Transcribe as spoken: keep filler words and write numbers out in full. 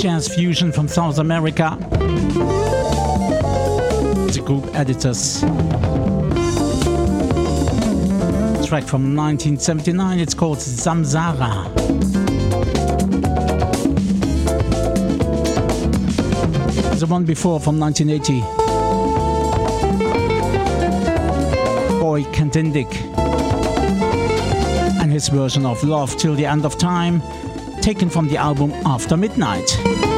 jazz fusion from South America. The group Editors. Track from nineteen seventy-nine, it's called Samsara. The one before from nineteen eighty. Boy Kantindik and his version of Love Till the End of Time, taken from the album After Midnight.